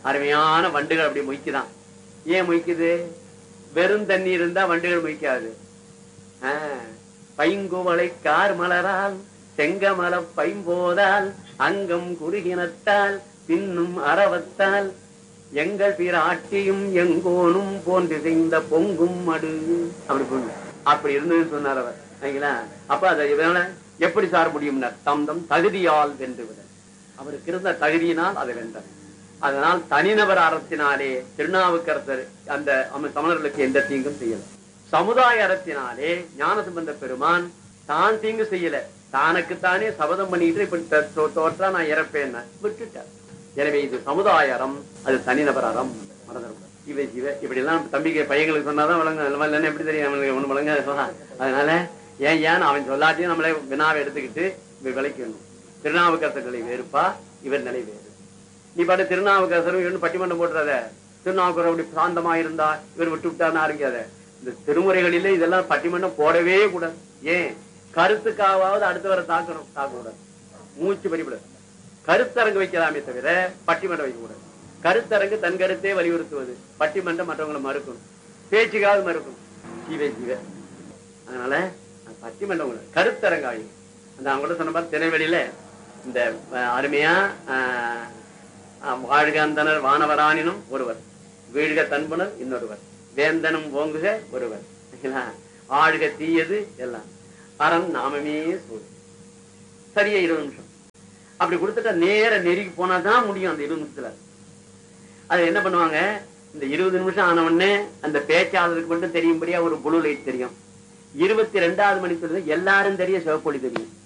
அருமையான வண்டுகள் அப்படி மொய்க்குதான். ஏன் மொய்க்குது? வெறும் தண்ணி இருந்தா வண்டுகள் மொய்க்காது. பைங்குவளை கார் மலரால் செங்கமல பைம்போதால் அங்கம் குறுகினத்தால் பின்னும் அறவத்தால் எங்கள் பிராட்டியும் எங்கோனும் போன்று செய்த பொங்கும் மடு அப்படி இருந்ததுன்னு சொன்னார் அவர். அப்ப அதை எப்படி சார முடியும்னா தம் தகுதியால் வென்றுவிட அவருக்கு இருந்த தகுதியினால் அதை வென்றார். அதனால் தனிநபர் அறத்தினாலே திருநாவுக்கரசர் அந்த தமிழர்களுக்கு எந்த தீங்கும் செய்யல. சமுதாய அறத்தினாலே ஞானசம்பந்த பெருமான் தான் தீங்கு செய்யல. தானுக்குத்தானே சபதம் பண்ணிட்டு இப்படி தோற்றா நான் இறப்பேன் விட்டுட்டார். எனவே இது சமுதாய அறம், அது தனிநபர் அறம். இவை இப்படி எல்லாம் தம்பிக்கு பையங்களுக்கு சொன்னாதான் வழங்க, எப்படி தெரியும் ஒண்ணு வழங்க. அதனால ஏன் அவன் சொல்லாட்டியும் நம்மளே வினாவை எடுத்துக்கிட்டு விளக்கணும். திருநாவுக்கரசர்களை வேறுப்பா, இவர் நிலை வேறு. நீ பாட்டு திருநாவுக்கரசரும் பட்டிமன்றம் போட்டுறத, திருநாவுக்கரசர் அப்படி சாந்தமா இருந்தா இவர் விட்டு விட்டாருன்னு ஆரம்பிக்காத. இந்த திருமுறைகளிலே இதெல்லாம் பட்டிமன்றம் போடவே கூடாது. ஏன்? கருத்துக்காவது அடுத்தவரை தாக்கக்கூடாது, மூச்சு பறிவிடாது. கருத்தரங்கு வைக்கலாமே தவிர பட்டிமன்றம் வைக்க கூடாது. கருத்தரங்கு தன் கருத்தே வலியுறுத்துவது, பட்டிமன்றம் மற்றவங்களை மறுக்கணும், பேச்சுக்காவது மறுக்கணும். அதனால பட்டிமன்றம் கருத்தரங்காயும் அந்த அவங்க கூட சொன்ன மாதிரி திருநெல்வேலியில இந்த அருமையா வாழ்கந்தனர் வானவரானினும் ஒருவர், வீழ்க தன்புணர் இன்னொருவர், வேந்தனும் ஓங்குக ஒருவர், ஆழ்க தீயது எல்லாம் அறம் நாமமே சூழ். சரியா 20 நிமிஷம் அப்படி கொடுத்துட்டா நேர நெருங்கி போனாதான் முடியும். அந்த 20 நிமிஷத்துல அது என்ன பண்ணுவாங்க, இந்த 20 நிமிஷம் ஆன உடனே அந்த பேச்சாளருக்கு மட்டும் தெரியும்படியா ஒரு புளு லைட் தெரியும். 22வது மணிக்கு எல்லாரும் தெரிய சிவப்பொழி தெரியும்.